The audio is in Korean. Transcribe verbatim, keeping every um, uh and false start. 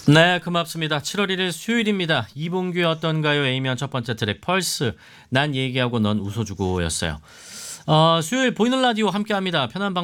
네, 고맙습니다. 칠월 일일 수요일입니다. 이봉규의 어떤가요? A면 첫 번째 트랙 펄스. 난 얘기하고 넌 웃어주고였어요. 어, 수요일 보이는 라디오 함께합니다. 편한 방